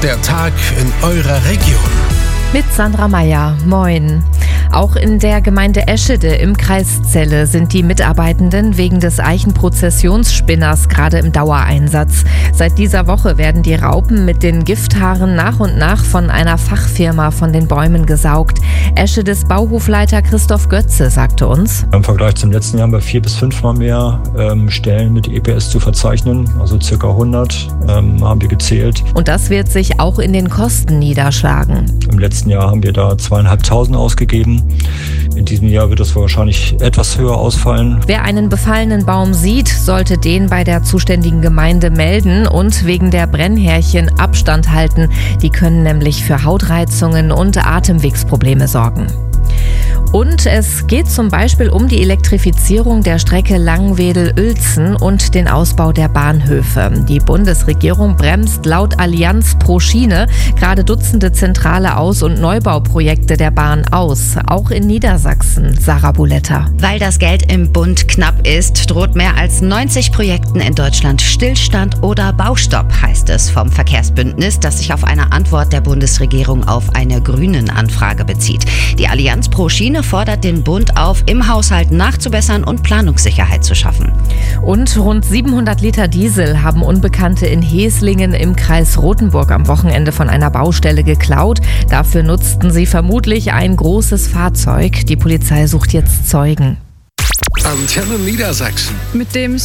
Der Tag in eurer Region. Mit Sandra Meyer. Moin. Auch in der Gemeinde Eschede im Kreis Celle sind die Mitarbeitenden wegen des Eichenprozessionsspinners gerade im Dauereinsatz. Seit dieser Woche werden die Raupen mit den Gifthaaren nach und nach von einer Fachfirma von den Bäumen gesaugt. Eschedes Bauhofleiter Christoph Götze sagte uns: Im Vergleich zum letzten Jahr haben wir 4- bis 5-mal mehr Stellen mit EPS zu verzeichnen, also ca. 100 haben wir gezählt. Und das wird sich auch in den Kosten niederschlagen. Im letzten Jahr haben wir da 2.500 ausgegeben. In diesem Jahr wird das wahrscheinlich etwas höher ausfallen. Wer einen befallenen Baum sieht, sollte den bei der zuständigen Gemeinde melden und wegen der Brennhärchen Abstand halten. Die können nämlich für Hautreizungen und Atemwegsprobleme sorgen. Und es geht zum Beispiel um die Elektrifizierung der Strecke Langwedel-Uelzen und den Ausbau der Bahnhöfe. Die Bundesregierung bremst laut Allianz pro Schiene gerade Dutzende zentrale Aus- und Neubauprojekte der Bahn aus, auch in Niedersachsen. Sarah Buletta. Weil das Geld im Bund knapp ist, droht mehr als 90 Projekten in Deutschland Stillstand oder Baustopp, heißt es vom Verkehrsbündnis, das sich auf eine Antwort der Bundesregierung auf eine Grünen-Anfrage bezieht. Die Allianz pro Schiene fordert den Bund auf, im Haushalt nachzubessern und Planungssicherheit zu schaffen. Und rund 700 Liter Diesel haben Unbekannte in Heslingen im Kreis Rothenburg am Wochenende von einer Baustelle geklaut. Dafür nutzten sie vermutlich ein großes Fahrzeug. Die Polizei sucht jetzt Zeugen. Antenne Niedersachsen. Mit dem